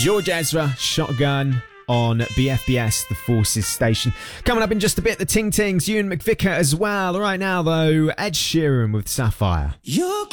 George Ezra, Shotgun on BFBS, the Forces station. Coming up in just a bit, the Ting Tings, Ewan McVicker as well. Right now, though, Ed Sheeran with Sapphire. You're